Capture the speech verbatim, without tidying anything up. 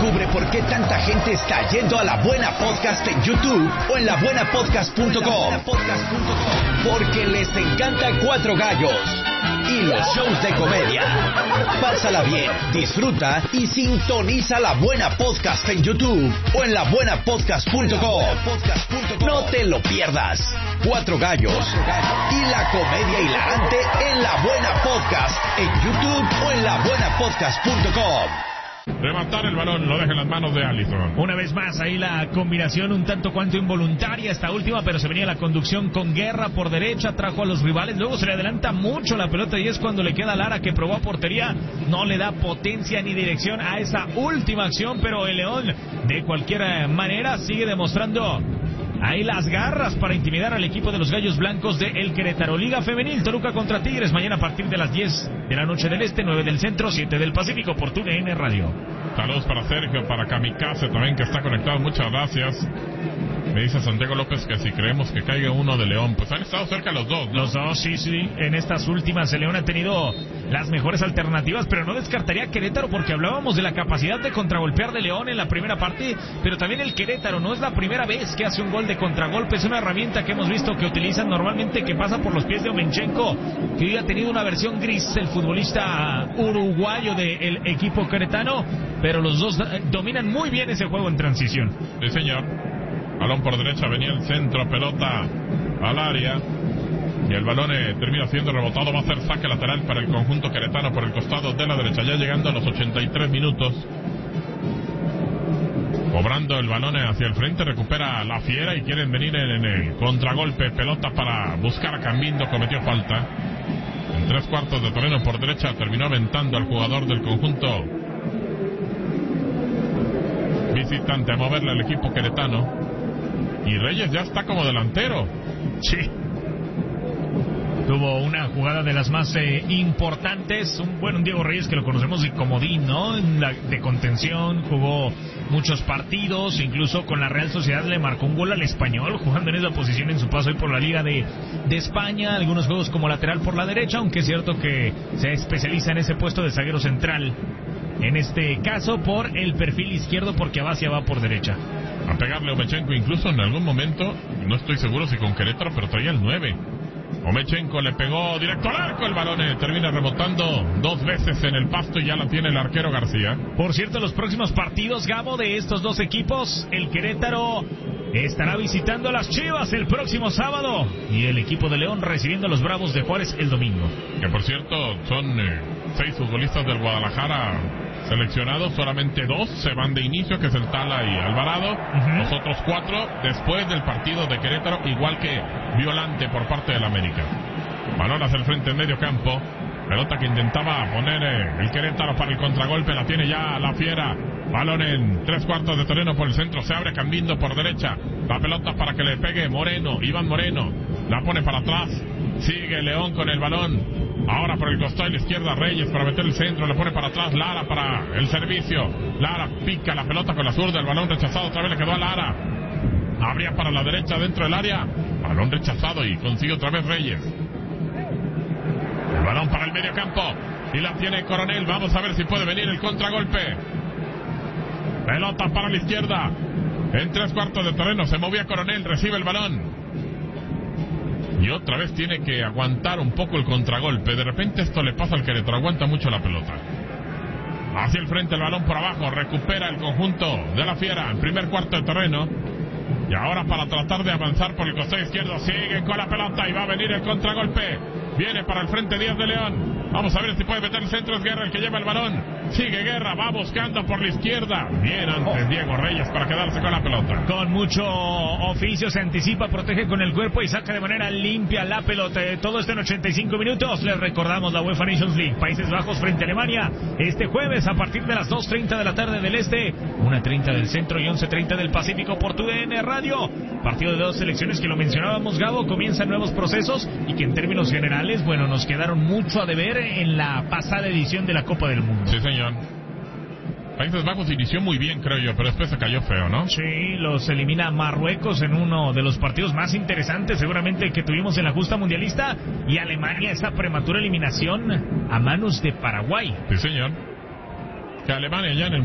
Descubre por qué tanta gente está yendo a La Buena Podcast en YouTube o en la buena podcast punto com. Porque les encanta Cuatro Gallos y los shows de comedia. Pásala bien, disfruta y sintoniza La Buena Podcast en YouTube o en la buena podcast punto com. No te lo pierdas. Cuatro Gallos y la comedia hilarante en La Buena Podcast en YouTube o en la buena podcast punto com. Levantar el balón, lo deja en las manos de Alisson. Una vez más, ahí la combinación un tanto cuanto involuntaria esta última, pero se venía la conducción con Guerra por derecha, trajo a los rivales, luego se le adelanta mucho la pelota y es cuando le queda a Lara, que probó a portería, no le da potencia ni dirección a esa última acción, pero el León de cualquier manera sigue demostrando ahí las garras para intimidar al equipo de los Gallos Blancos de El Querétaro. Liga Femenil, Toluca contra Tigres, mañana a partir de las diez de la noche del Este, nueve del Centro, siete del Pacífico, por T U D N Radio. Saludos para Sergio, para Kamikaze también, que está conectado, muchas gracias. Me dice Santiago López que si creemos que caiga uno de León, pues han estado cerca los dos, ¿no? Los dos, sí, sí. En estas últimas, el León ha tenido las mejores alternativas, pero no descartaría Querétaro, porque hablábamos de la capacidad de contragolpear de León en la primera parte, pero también el Querétaro no es la primera vez que hace un gol de contragolpe, es una herramienta que hemos visto que utilizan normalmente, que pasa por los pies de Omenchenko, que hoy ha tenido una versión gris, el futbolista uruguayo del equipo queretano, pero los dos dominan muy bien ese juego en transición. Sí, señor. Balón por derecha, venía el centro, pelota al área y el balón eh, termina siendo rebotado. Va a ser saque lateral para el conjunto queretano por el costado de la derecha, ya llegando a los ochenta y tres minutos. Cobrando el balón hacia el frente, recupera la Fiera y quieren venir en, en el contragolpe. Pelota para buscar a Cambindo, cometió falta. En tres cuartos de terreno por derecha terminó aventando al jugador del conjunto visitante a moverle al equipo queretano. Y Reyes ya está como delantero. Sí. Tuvo una jugada de las más eh, importantes. Un bueno, un Diego Reyes que lo conocemos de comodín, ¿no? En la, de contención, jugó muchos partidos. Incluso con la Real Sociedad le marcó un gol al Español, jugando en esa posición en su paso hoy por la Liga de, de España. Algunos juegos como lateral por la derecha, aunque es cierto que se especializa en ese puesto de zaguero central. En este caso por el perfil izquierdo, porque Abacia va por derecha. A pegarle a Omenchenko, incluso en algún momento, no estoy seguro si con Querétaro, pero traía el nueve. Omenchenko le pegó directo al arco, el balón eh, termina rebotando dos veces en el pasto y ya la tiene el arquero García. Por cierto, los próximos partidos, Gabo, de estos dos equipos, el Querétaro estará visitando a las Chivas el próximo sábado y el equipo de León recibiendo a los Bravos de Juárez el domingo. Que por cierto, son eh, seis futbolistas del Guadalajara seleccionados, solamente dos se van de inicio, que es el Tala y Alvarado. Uh-huh. Los otros cuatro después del partido de Querétaro, igual que Violante por parte del América. Balón hacia el frente en medio campo, pelota que intentaba poner eh, el Querétaro para el contragolpe, la tiene ya la Fiera. Balón en tres cuartos de terreno por el centro, se abre Cambindo por derecha, la pelota para que le pegue Moreno, Iván Moreno, la pone para atrás, sigue León con el balón. Ahora por el costado de la izquierda Reyes para meter el centro, le pone para atrás Lara para el servicio. Lara pica la pelota con la zurda, el balón rechazado, otra vez le quedó a Lara. Abría para la derecha dentro del área, balón rechazado y consigue otra vez Reyes. El balón para el medio campo y la tiene Coronel, vamos a ver si puede venir el contragolpe. Pelota para la izquierda, en tres cuartos de terreno se movía Coronel, recibe el balón. Y otra vez tiene que aguantar un poco el contragolpe. De repente esto le pasa al Querétaro, aguanta mucho la pelota. Hacia el frente el balón por abajo, recupera el conjunto de la Fiera en primer cuarto de terreno. Y ahora para tratar de avanzar por el costado izquierdo, sigue con la pelota y va a venir el contragolpe. Viene para el frente Díaz de León. Vamos a ver si puede meter el centro, es Guerra el que lleva el balón. Sigue Guerra, va buscando por la izquierda. Bien antes Diego Reyes para quedarse con la pelota. Con mucho oficio se anticipa, protege con el cuerpo y saca de manera limpia la pelota. Todo esto en ochenta y cinco minutos. Les recordamos la UEFA Nations League, Países Bajos frente a Alemania, este jueves a partir de las dos treinta de la tarde del Este, una treinta del Centro y once treinta del Pacífico por T U D N Radio. Partido de dos selecciones que lo mencionábamos, Gabo, comienzan nuevos procesos y que en términos generales, bueno, nos quedaron mucho a deber en la pasada edición de la Copa del Mundo. Sí, señor. Países Bajos inició muy bien, creo yo, pero después se cayó feo, ¿no? Sí, los elimina Marruecos en uno de los partidos más interesantes seguramente que tuvimos en la justa mundialista, y Alemania esa prematura eliminación a manos de Paraguay. Sí, señor. Que Alemania ya en el